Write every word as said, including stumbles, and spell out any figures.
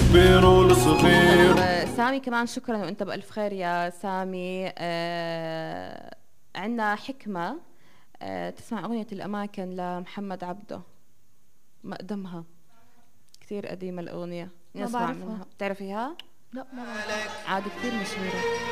للكبير والصغير. طيب سامي كمان شكرا وانت بألف خير يا سامي. آه عندنا حكمة آه تسمع أغنية الأماكن لمحمد عبده، مقدمها كتير قديمة الأغنية، ما نسمع بعرفها. منها. بتعرفيها؟ لا ما بعرف. عاد كتير مشهورة.